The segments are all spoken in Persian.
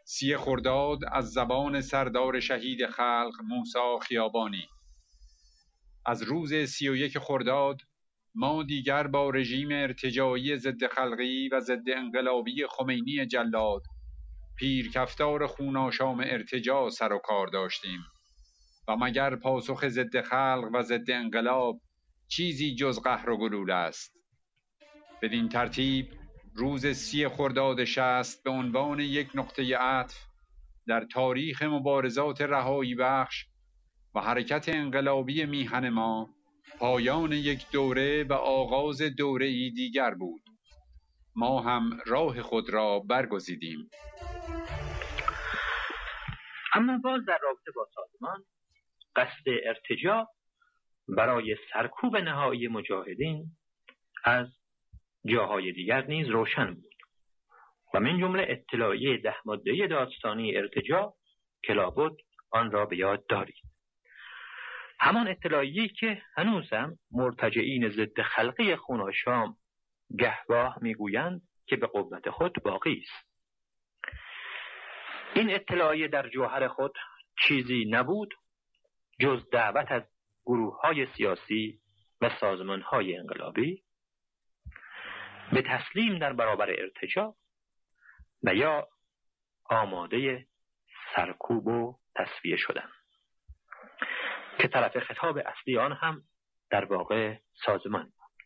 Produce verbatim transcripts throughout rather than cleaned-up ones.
سی خرداد از زبان سردار شهید خلق موسی خیابانی. از روز سی و یک خرداد ما دیگر با رژیم ارتجاعی ضد خلقی و ضد انقلابی خمینی جلاد پیرکفتار خوناشام ارتجاع سر و کار داشتیم و مگر پاسخ ضد خلق و ضد انقلاب چیزی جز قهر و گلول است. بدین ترتیب روز سی خرداد شصت به عنوان یک نقطه عطف در تاریخ مبارزات رهایی بخش و حرکت انقلابی میهن ما پایان یک دوره و آغاز دوره‌ای دیگر بود. ما هم راه خود را برگزیدیم. اما باز در رابطه با سازمان، قصد ارتجاع برای سرکوب نهایی مجاهدین از جاهای دیگر نیز روشن بود و من جمله اطلاعیه ده ماده داستانی ارتجاع که لابد آن را به یاد دارید. همان اطلاعیه‌ای که هنوز هم مرتجعین ضد خلقی خوناشام گهگاه میگویند که به قوت خود باقی است. این اطلاعیه در جوهر خود چیزی نبود جز دعوت از گروه‌های سیاسی و سازمان‌های انقلابی به تسلیم در برابر ارتجاع و یا آماده سرکوب و تصفیه شدن که طرف خطاب اصلی آن هم در واقع سازمان بود.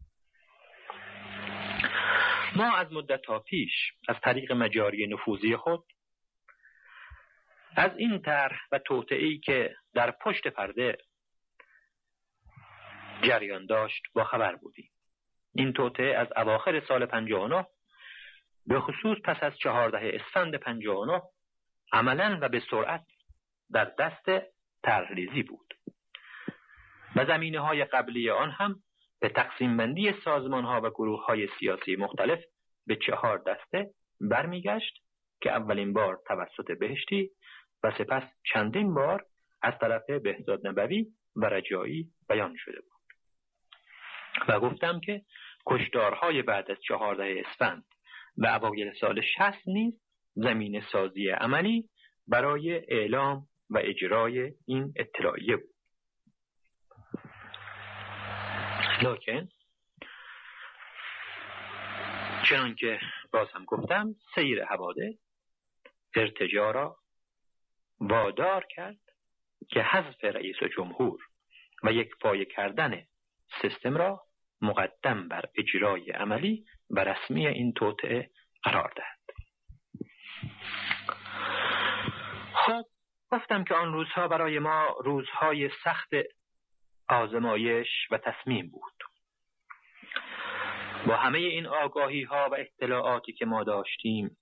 ما از مدت‌ها پیش از طریق مجاری نفوذی خود از این طرح و توطئه‌ای که در پشت پرده جریان داشت با خبر بودیم. این توطئه از اواخر سال پنجاه و نه به خصوص پس از چهاردهم اسفند پنجاه و نه عملاً و به سرعت در دست طرحریزی بود و زمینه‌های قبلی آن هم به تقسیم بندی سازمان‌ها و گروه‌های سیاسی مختلف به چهار دسته برمیگشت که اولین بار توسط بهشتی و سپس چندین بار از طرف بهزاد نبوی و رجایی بیان شده بود و گفتم که کشتارهای بعد از چهاردهم اسفند و اوایل سال شصت نیز زمین سازی عملی برای اعلام و اجرای این اطلاعیه بود. لکن چنان که باز هم گفتم سیر حوادث ارتجاع را وادار کرد که حذف رئیس جمهور و یک پایه کردن سیستم را مقدم بر اجرای عملی و رسمی این توطئه قرار دهد. خب گفتم که آن روزها برای ما روزهای سخت آزمایش و تصمیم بود. با همه این آگاهی ها و اطلاعاتی که ما داشتیم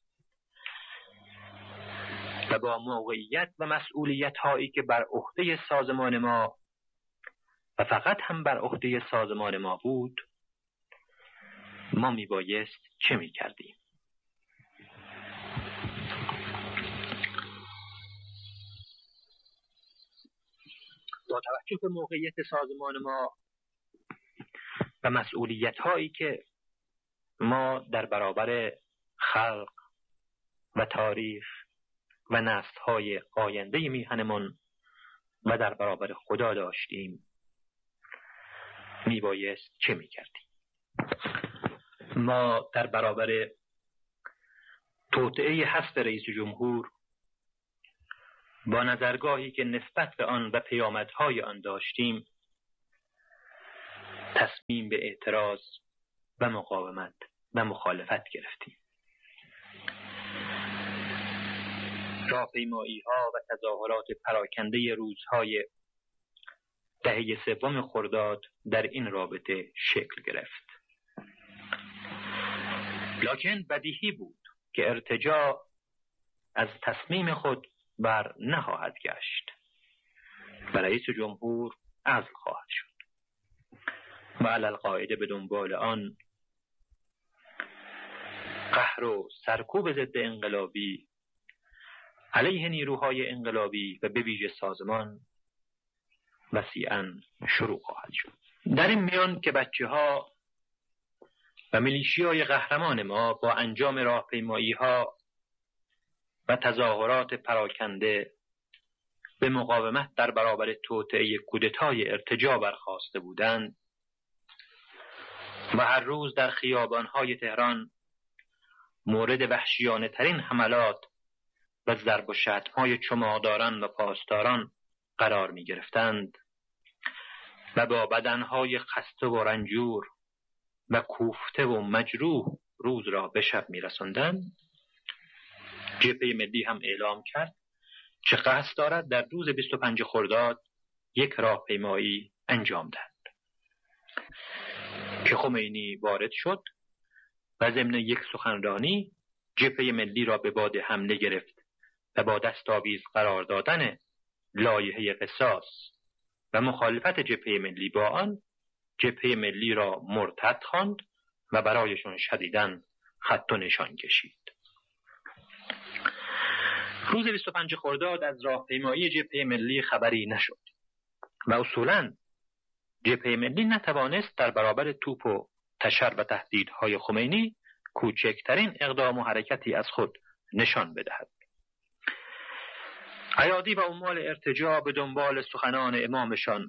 و با موقعیت و مسئولیت هایی که بر عهده سازمان ما و فقط هم بر عهده سازمان ما بود، ما می بایست چه می کردیم؟ با توجه به موقعیت سازمان ما و مسئولیت هایی که ما در برابر خلق و تاریخ و نسل های آینده میهنمان و در برابر خدا داشتیم، می بایست چه می کردیم؟ ما در برابر توطئه حذف رئیس جمهور با نظرگاهی که نسبت به آن و پیامدهای آن داشتیم تصمیم به اعتراض و مقاومت و مخالفت گرفتیم. راهپیمایی ها و تظاهرات پراکنده روزهای دهه سوم خرداد در این رابطه شکل گرفت. لکن بدیهی بود که ارتجاع از تصمیم خود بر نخواهد گشت و رئیس جمهور عزل خواهد شد و علی القاعده به دنبال آن قهر و سرکوب ضد انقلابی علیه نیروهای انقلابی و به ویژه سازمان وسیعاً شروع خواهد شد. در این میان که بچه ها و میلیشیای قهرمان ما با انجام راهپیمایی ها و تظاهرات پراکنده به مقاومت در برابر توطئه کودتای ارتجاع برخاسته بودند و هر روز در خیابان‌های تهران مورد وحشیانه ترین حملات و ضرب و شتم‌های چماقداران و پاسداران قرار می گرفتند و با بدنهای خسته و رنجور و کوفته و مجروح روز را به شب می رساندند، جبهه ملی هم اعلام کرد که قصد دارد در روز بیست و پنج خرداد یک راهپیمایی انجام دهد. که خمینی وارد شد و ضمن یک سخنرانی جبهه ملی را به باد حمله گرفت و با دستاویز قرار دادن لایحه قصاص و مخالفت جبهه ملی با آن، جبهه ملی را مرتد خواند و برایشان شدیداً خط و نشان کشید. روز بیست و پنج خرداد از راهپیمایی جبهه ملی خبری نشد و اصولاً جبهه ملی نتوانست در برابر توپ و تشر و تهدیدهای خمینی کوچکترین اقدام و حرکتی از خود نشان بدهد. ایادی و عمال ارتجاع به دنبال سخنان امامشان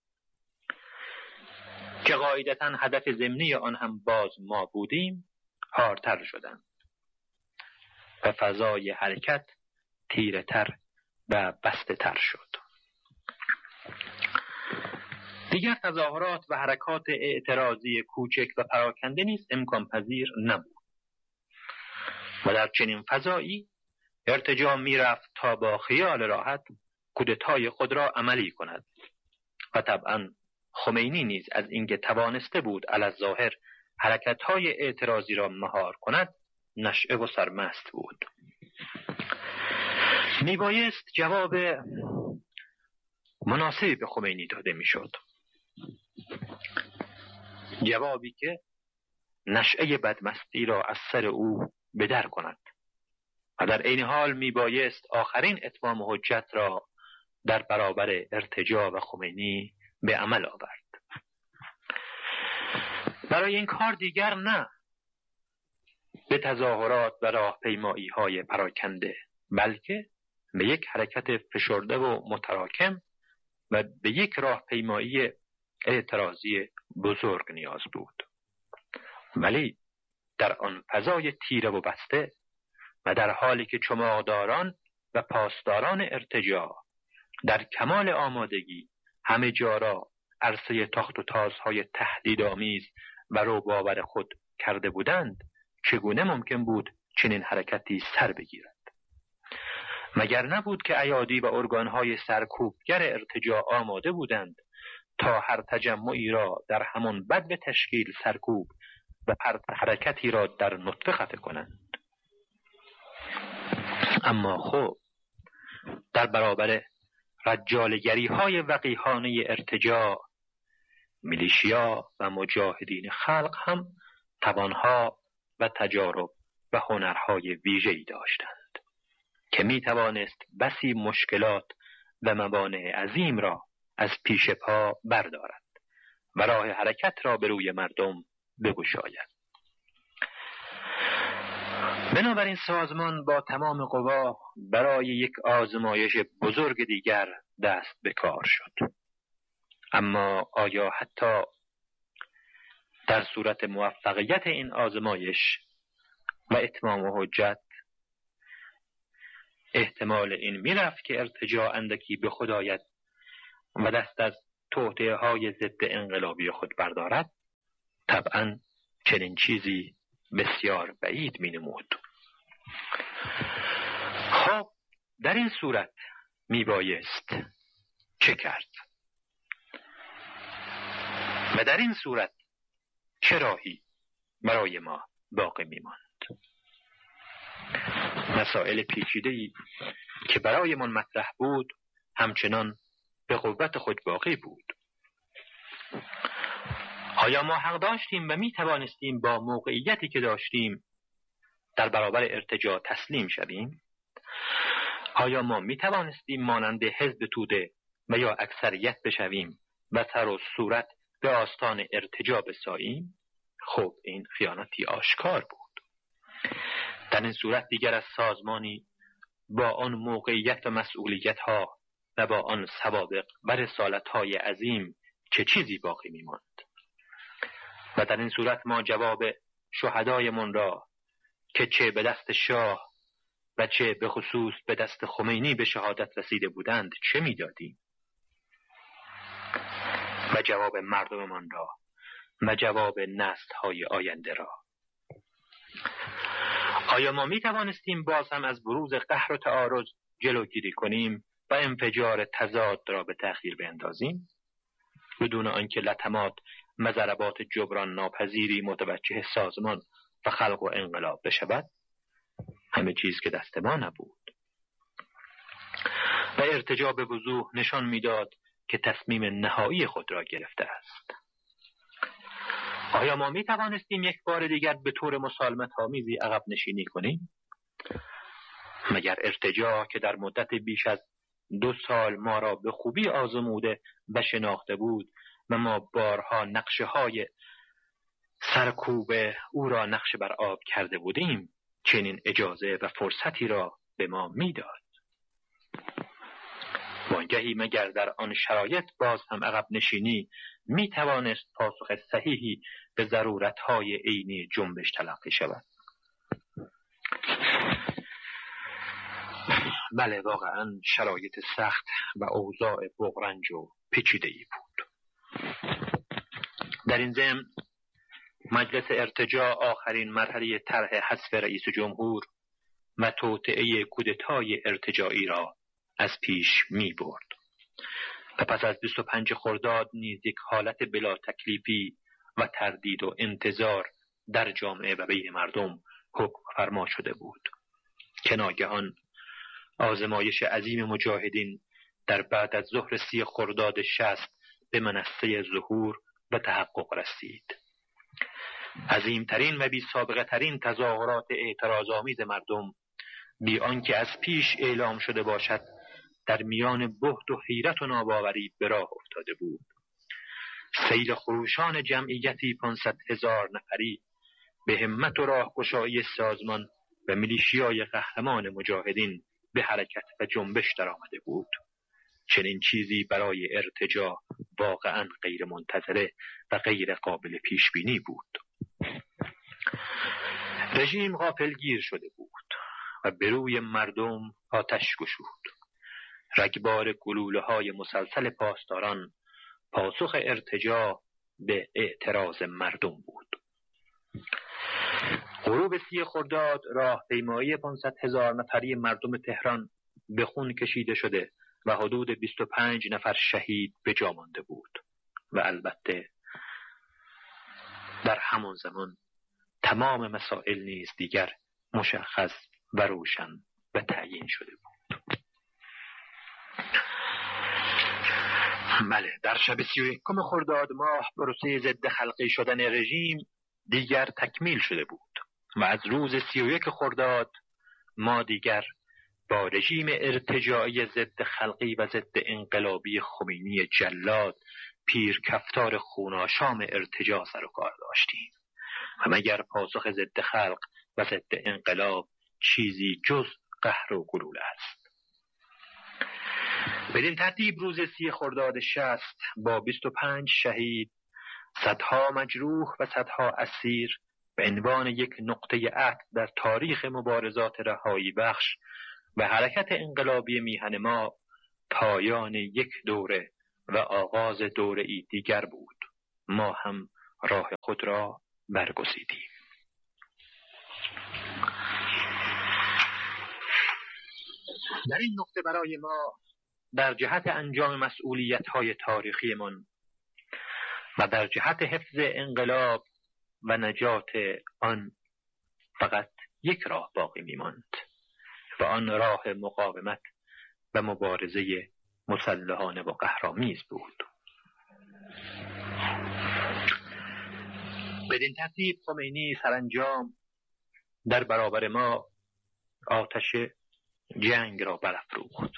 که قاعدتاً هدف ضمنی آن هم باز ما بودیم حارتر شدند و فضای حرکت تیره تر و بسته تر شد. دیگر تظاهرات و حرکات اعتراضی کوچک و پراکنده نیز امکان پذیر نبود و در چنین فضایی ارتجاع می رفت تا با خیال راحت کودتای خود را عملی کند و طبعا خمینی نیز از اینکه توانسته بود علی‌الظاهر حرکت‌های اعتراضی را مهار کند نشئه و سرمست بود. می بایست جواب مناسبی به خمینی داده می شد، جوابی که نشئه بدمستی را از سر او بدر کند و در این حال می بایست آخرین اتمام حجت را در برابر ارتجاع و خمینی به عمل آورد. برای این کار دیگر نه به تظاهرات و راهپیمایی های پراکنده، بلکه به یک حرکت فشرده و متراکم و به یک راهپیمایی اعتراضی بزرگ نیاز بود. ولی در آن فضای تیره و بسته و در حالی که چماقداران و پاسداران ارتجاع در کمال آمادگی همه جا را عرصه تاخت و تازهای تهدیدآمیز و رعب‌آور خود کرده بودند، چگونه ممکن بود چنین حرکتی سر بگیرد؟ مگر نبود که ایادی و ارگانهای سرکوبگر ارتجاع آماده بودند تا هر تجمعی را در همان بدو تشکیل سرکوب و هر حرکتی را در نطفه خفه کنند؟ اما خب در برابر رجالگری های وقیحانه ارتجاع، میلیشیا و مجاهدین خلق هم توانها و تجارب و هنرهای ویژه‌ای داشتند که می توانست بسی مشکلات و موانع عظیم را از پیش پا بردارد و راه حرکت را به روی مردم بگشاید. بنابراین سازمان با تمام قوا برای یک آزمایش بزرگ دیگر دست به کار شد. اما آیا حتی در صورت موفقیت این آزمایش و اتمام حجت احتمال این میرفت که ارتجاع اندکی به خود آید و دست از توطئه های ضد انقلابی خود بردارد؟ طبعا چنین چیزی بسیار بعید می نمود. خب در این صورت می بایست چه کرد؟ و در این صورت چه راهی برای ما باقی می ماند؟ مسائل پیچیده‌ای که برای من مطرح بود همچنان به قوت خود باقی بود. آیا ما حق داشتیم و می توانستیم با موقعیتی که داشتیم در برابر ارتجاع تسلیم شویم؟ آیا ما می توانستیم مانند حزب توده و یا اکثریت بشویم و سر و صورت به آستان ارتجاع بساییم؟ خب این خیانتی آشکار بود. در این صورت دیگر از سازمانی با آن موقعیت و مسئولیت ها و با آن سوابق و رسالت های عظیم چه چیزی باقی می ماند؟ و در این صورت ما جواب شهدایمان را که چه به دست شاه و چه به خصوص به دست خمینی به شهادت رسیده بودند چه می دادیم؟ و جواب مردممان را و جواب نسل‌های آینده را. آیا ما می توانستیم باز هم از بروز قهر و تعارض جلوگیری کنیم و انفجار تضاد را به تأخیر بندازیم بدون آنکه لطمات و ضربات جبران ناپذیری متوجه سازمان و خلق و انقلاب بشود؟ همه چیز که دست ما نبود. و ارتجاع به وضوح نشان میداد که تصمیم نهایی خود را گرفته است. آیا ما می توانستیم یک بار دیگر به طور مسالمت آمیزی عقب نشینی کنیم؟ مگر ارتجاع که در مدت بیش از دو سال ما را به خوبی آزموده و شناخته بود و ما بارها نقشه های سرکوب او را نقشه بر آب کرده بودیم چنین اجازه و فرصتی را به ما میداد؟ وانگهی مگر در آن شرایط باز هم عقب نشینی می توانست پاسخ صحیحی به ضرورت‌های عینی جنبش تلقی شود؟ بله، واقعا شرایط سخت و اوضاع بغرنج و پیچیده‌ای بود. در این ضمن مجلس ارتجاع آخرین مرحله طرح حذف رئیس جمهور و توطئه کودتای ارتجاعی را از پیش می برد و پس از بیست و پنج خرداد نیز یک حالت بلا تکلیفی و تردید و انتظار در جامعه و بین مردم حکم فرما شده بود که ناگهان آزمایش عظیم مجاهدین در بعد از ظهر سی خرداد شصت به منصه ظهور و تحقق رسید. عظیمترین و بی سابقه ترین تظاهرات اعتراض‌آمیز مردم بی آنکه از پیش اعلام شده باشد در میان بهت و حیرت و ناباوری به راه افتاده بود. سیل خروشان جمعیتی پانصد هزار نفری به همت و راهگشایی سازمان و میلیشیای قهرمان مجاهدین به حرکت و جنبش در آمده بود. چنین چیزی برای ارتجاع واقعا غیر منتظره و غیر قابل پیش بینی بود. رژیم غافلگیر شده بود و به روی مردم آتش گشود. رگبار گلوله های مسلسل پاسداران پاسخ ارتجاع به اعتراض مردم بود. غروب سی خرداد راهپیمایی پانصد هزار نفری مردم تهران به خون کشیده شده و حدود بیست و پنج نفر شهید به جا مانده بود و البته در همان زمان تمام مسائل نیز دیگر مشخص و روشن و تعیین شده بود. بله، در شب سی و یکم خرداد ماه پروسه ضد خلقی شدن رژیم دیگر تکمیل شده بود و از روز سی و یک خرداد ما دیگر با رژیم ارتجاعی ضد خلقی و ضد انقلابی خمینی جلاد پیر کفتار خوناشام ارتجاع سر و کار داشتیم و مگر پاسخ ضد خلق و ضد انقلاب چیزی جز قهر و گلوله است. بدین ترتیب روز سی خرداد شصت با بیست و پنج شهید، صدها مجروح و صدها اسیر به عنوان یک نقطه عطف در تاریخ مبارزات رهایی بخش و حرکت انقلابی میهن ما پایان یک دوره و آغاز دوره‌ای دیگر بود. ما هم راه خود را برگزیدیم. در این نقطه برای ما در جهت انجام مسئولیت‌های تاریخیمان و در جهت حفظ انقلاب و نجات آن فقط یک راه باقی می‌ماند و آن راه مقاومت و مبارزه مسلحانه و قهرآمیز بود. بدین ترتیب خمینی سرانجام در برابر ما آتش جنگ را برافروخت.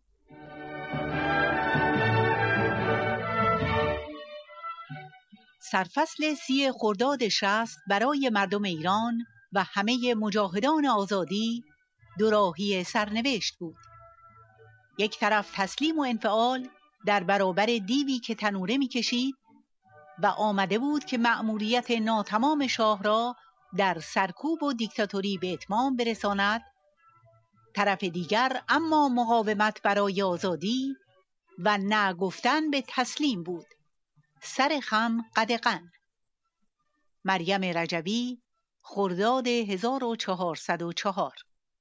سرفصل سی خرداد شصت برای مردم ایران و همه مجاهدان آزادی دوراهی سرنوشت بود. یک طرف تسلیم و انفعال در برابر دیوی که تنوره می‌کشید و آمده بود که مأموریت ناتمام شاه را در سرکوب و دیکتاتوری به اتمام برساند. طرف دیگر اما مقاومت برای آزادی و نه گفتن به تسلیم بود. سر خم قدغن. مریم رجبی، خرداد هزار و چهارصد و چهار.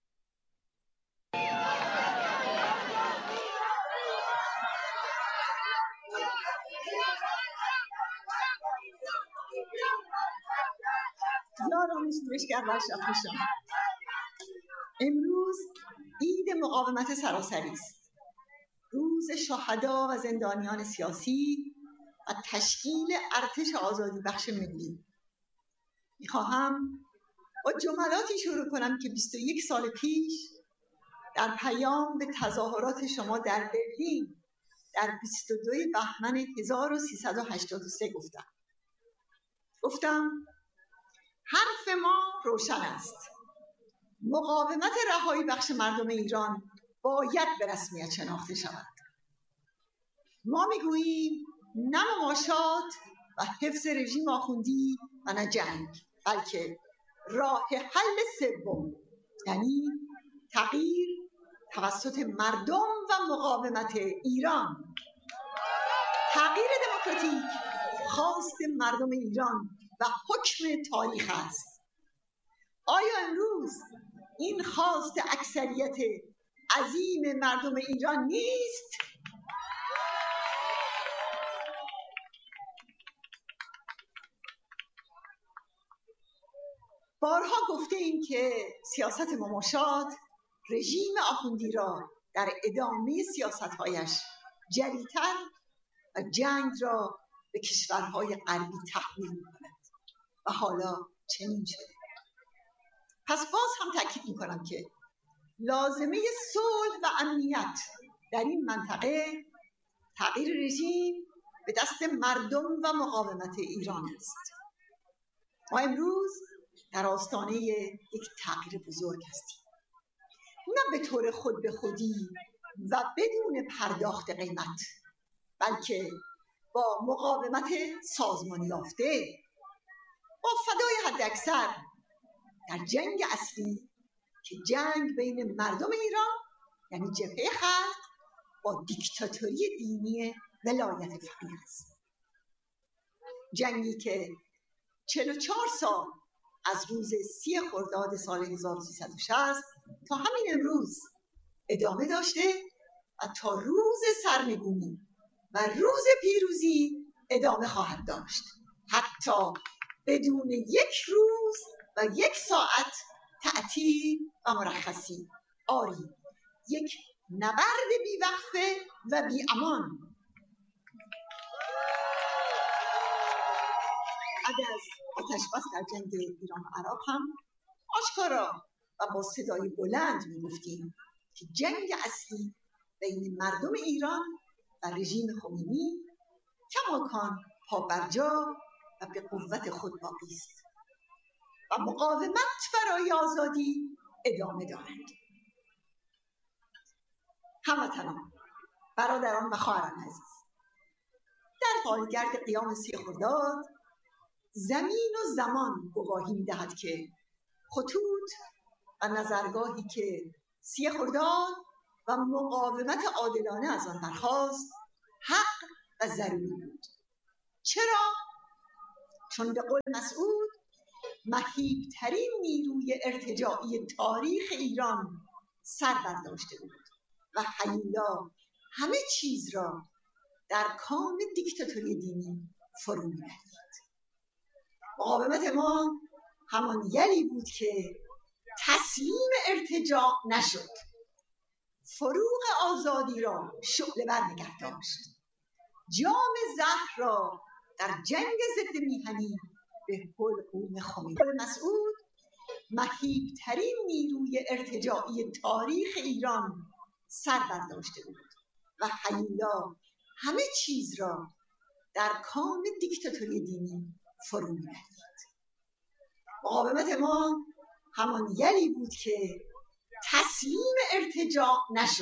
یاران شورشگر ورشفت شاه، امروز عید مقاومت سراسری است. روز شهدا و زندانیان سیاسی و تشکیل ارتش آزادی بخش ملی. میخواهم با جملاتی شروع کنم که بیست و یک سال پیش در پیام به تظاهرات شما در برلین در بیست و دو بهمن هزار و سیصد و هشتاد و سه گفتم. گفتم حرف ما روشن است. مقاومت رهایی بخش مردم ایران باید به رسمیت شناخته شود. ما میگوییم نه مماشات و حفظ رژیم آخوندی و نه جنگ، بلکه راه حل سوم، یعنی تغییر توسط مردم و مقاومت ایران. تغییر دموکراتیک خواست مردم ایران و حکم تاریخ است. آیا امروز این خواست اکثریت عظیم مردم ایران نیست؟ بارها گفته ایم که سیاست مماشات رژیم آخوندی را در ادامه سیاست‌هایش جری‌تر و جنگ را به کشورهای غربی تحمیل می‌کند و حالا چنین شده. پس باز هم تاکید می‌کنم که لازمه صلح و امنیت در این منطقه تغییر رژیم به دست مردم و مقاومت ایران است. ما امروز در آستانه یک تغییر بزرگ هستیم، نه به طور خود به خودی و بدون پرداخت قیمت، بلکه با مقاومت سازمان یافته، با فدای حداکثر در جنگ اصلی که جنگ بین مردم ایران یعنی جبهه خلق با دیکتاتوری دینی ولایت فقیه است. جنگی که چهل و چهار سال از روز سی خرداد سال هزار و سیصد و شصت تا همین امروز ادامه داشته و تا روز سرنگونی و روز پیروزی ادامه خواهد داشت، حتی بدون یک روز و یک ساعت تعطیل و مرخصی. آری، یک نبرد بیوقفه و بی امان. بعد از آتش‌بس در جنگ ایران و عراق هم آشکارا و با صدای بلند می‌گفتیم که جنگ اصلی بین مردم ایران و رژیم خمینی کماکان پابرجا و به قوت خود باقی است و مقاومت برای آزادی ادامه دارد. هموطنان، برادران و خواهران عزیز، در پایگرد قیام سی خرداد زمین و زمان گواهی می‌دهد که خطوط و نظرگاهی که سی خرداد و مقاومت عادلانه از آن برخاست حق و ضروری بود. چرا؟ چون به قول مسعود مهیب‌ترین نیروی ارتجاعی تاریخ ایران سر برداشته بود و هیولا همه چیز را در کام دیکتاتوری دینی فرو می‌بردید. مقاومت ما همان یلی بود که تسلیم ارتجاع نشد، فروغ آزادی را شعله ور نگه داشت، جام زهر را در جنگ ضد میهنی به حلقوم خمینی. مسعود مهیب‌ترین نیروی ارتجاعی تاریخ ایران سر برداشته بود و هیولا همه چیز را در کام دیکتاتوری دینی فرو می‌بردید. مقاومت ما همان یلی بود که تسلیم ارتجاع نشد.